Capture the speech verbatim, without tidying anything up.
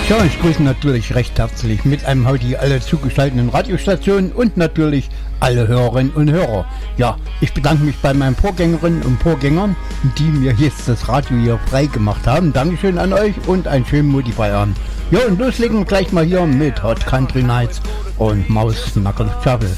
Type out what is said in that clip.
Ja, ich grüße natürlich recht herzlich mit einem heute alle zugeschalteten Radiostationen und natürlich alle Hörerinnen und Hörer. Ja, ich bedanke mich bei meinen Vorgängerinnen und Vorgängern, die mir jetzt das Radio hier frei gemacht haben. Dankeschön an euch und einen schönen Mutti-Feierabend. Ja, und loslegen wir gleich mal hier mit Hot Country Nights und Maus Knuckle Shuffle.